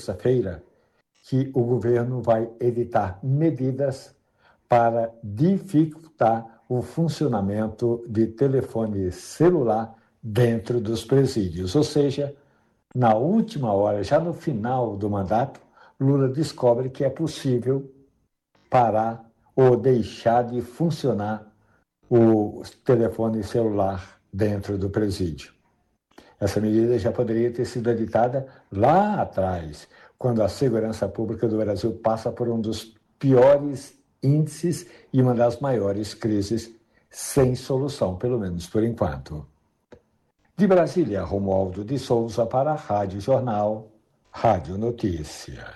terça-feira que o governo vai editar medidas para dificultar o funcionamento de telefone celular dentro dos presídios. Ou seja, na última hora, já no final do mandato, Lula descobre que é possível parar ou deixar de funcionar o telefone celular dentro do presídio. Essa medida já poderia ter sido editada lá atrás, quando a segurança pública do Brasil passa por um dos piores índices e uma das maiores crises sem solução, pelo menos por enquanto. De Brasília, Romualdo de Souza para a Rádio Jornal, Rádio Notícia.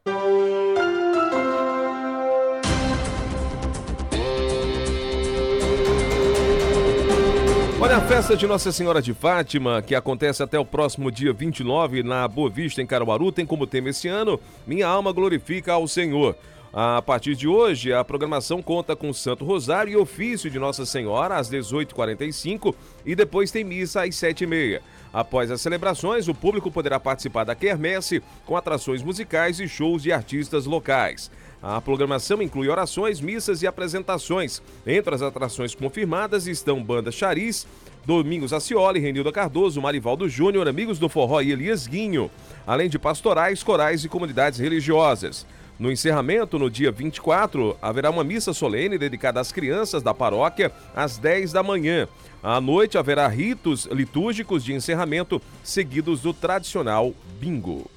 Olha, a festa de Nossa Senhora de Fátima, que acontece até o próximo dia 29 na Boa Vista, em Caruaru, tem como tema esse ano: Minha Alma Glorifica ao Senhor. A partir de hoje, a programação conta com Santo Rosário e ofício de Nossa Senhora às 18h45 e depois tem missa às 7h30. Após as celebrações, o público poderá participar da quermesse com atrações musicais e shows de artistas locais. A programação inclui orações, missas e apresentações. Entre as atrações confirmadas estão Banda Chariz, Domingos Acioli, Renilda Cardoso, Marivaldo Júnior, Amigos do Forró e Elias Guinho, além de pastorais, corais e comunidades religiosas. No encerramento, no dia 24, haverá uma missa solene dedicada às crianças da paróquia às 10 da manhã. À noite haverá ritos litúrgicos de encerramento, seguidos do tradicional bingo.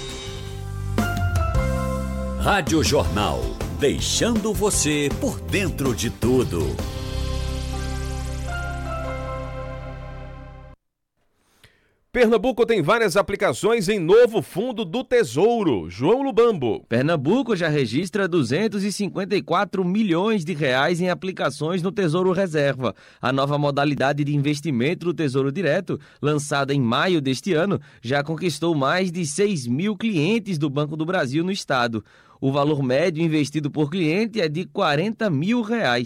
Rádio Jornal, deixando você por dentro de tudo. Pernambuco tem várias aplicações em novo Fundo do Tesouro. João Lubambo. Pernambuco já registra 254 milhões de reais em aplicações no Tesouro Reserva. A nova modalidade de investimento do Tesouro Direto, lançada em maio deste ano, já conquistou mais de 6 mil clientes do Banco do Brasil no estado. O valor médio investido por cliente é de R$40 mil.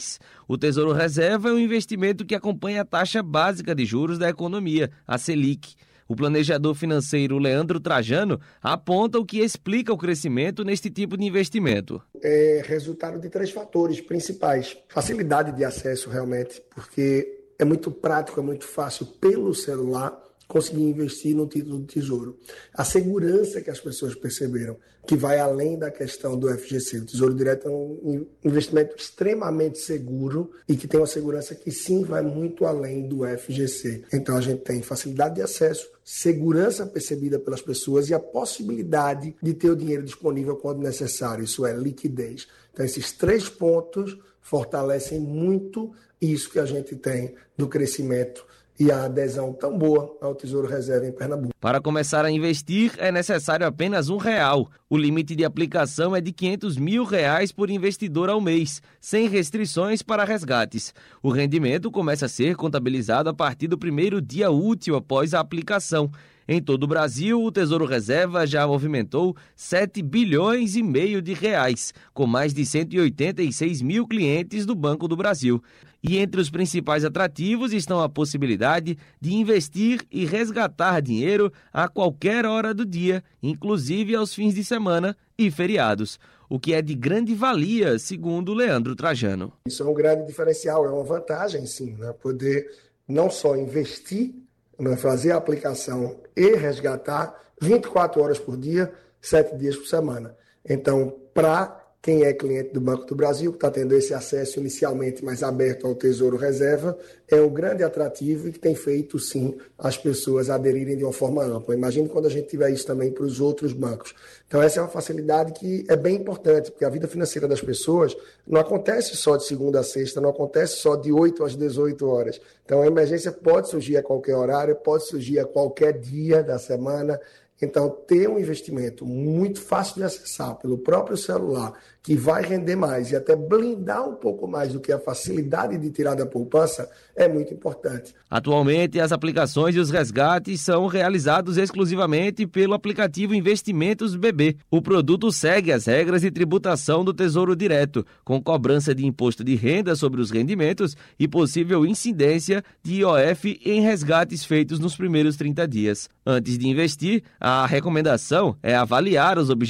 O Tesouro Reserva é um investimento que acompanha a taxa básica de juros da economia, a Selic. O planejador financeiro Leandro Trajano aponta o que explica o crescimento neste tipo de investimento. É resultado de 3 fatores principais. Facilidade de acesso, realmente, porque é muito prático, é muito fácil pelo celular conseguir investir no título do Tesouro. A segurança que as pessoas perceberam, que vai além da questão do FGC. O Tesouro Direto é um investimento extremamente seguro e que tem uma segurança que sim vai muito além do FGC. Então a gente tem facilidade de acesso, segurança percebida pelas pessoas e a possibilidade de ter o dinheiro disponível quando necessário, isso é, liquidez. Então esses 3 pontos fortalecem muito isso que a gente tem do crescimento e a adesão tão boa ao Tesouro Reserva em Pernambuco. Para começar a investir, é necessário apenas R$1. O limite de aplicação é de R$500 mil por investidor ao mês, sem restrições para resgates. O rendimento começa a ser contabilizado a partir do primeiro dia útil após a aplicação. Em todo o Brasil, o Tesouro Reserva já movimentou 7 bilhões e meio de reais, com mais de 186 mil clientes do Banco do Brasil. E entre os principais atrativos estão a possibilidade de investir e resgatar dinheiro a qualquer hora do dia, inclusive aos fins de semana e feriados, o que é de grande valia, segundo Leandro Trajano. Isso é um grande diferencial, é uma vantagem, sim, né? Poder não só investir, fazer a aplicação e resgatar 24 horas por dia, 7 dias por semana. Então, para quem é cliente do Banco do Brasil, que está tendo esse acesso inicialmente mais aberto ao Tesouro Reserva, é um grande atrativo e que tem feito, sim, as pessoas aderirem de uma forma ampla. Imagine quando a gente tiver isso também para os outros bancos. Então, essa é uma facilidade que é bem importante, porque a vida financeira das pessoas não acontece só de segunda a sexta, não acontece só de 8 às 18 horas. Então, a emergência pode surgir a qualquer horário, pode surgir a qualquer dia da semana. Então, ter um investimento muito fácil de acessar pelo próprio celular, que vai render mais e até blindar um pouco mais do que a facilidade de tirar da poupança, é muito importante. Atualmente, as aplicações e os resgates são realizados exclusivamente pelo aplicativo Investimentos BB. O produto segue as regras de tributação do Tesouro Direto, com cobrança de imposto de renda sobre os rendimentos e possível incidência de IOF em resgates feitos nos primeiros 30 dias. Antes de investir, a recomendação é avaliar os objetivos